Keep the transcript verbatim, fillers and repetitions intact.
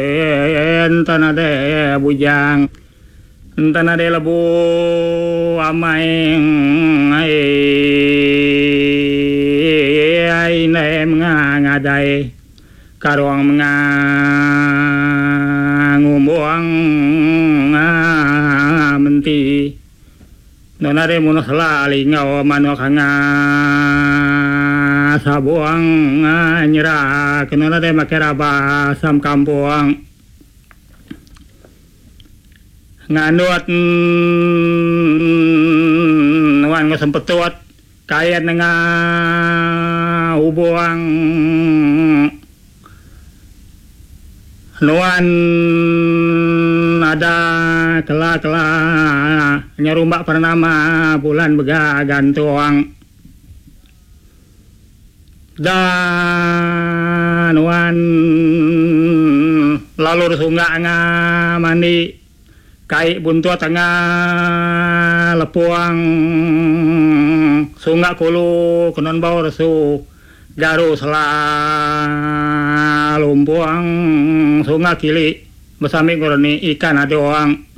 entanade bujang entanade lebu amaing ai ai ne ngadai karong mga ngumbuang menti nonare muno salali ngaw mano kanga sabuang nyera kenonare makeraba sam kampuang nganuat wan ngo sempetut kayat nga ubuang nuan ada kela-kela nyerumbak pernama bulan bega gantuang dan nuan lalur sunga nga mandi kai buntu tengah lepuang sunga kulu kenon bau resu garu sela lumpuang sunga kili besami goroni ikan ada orang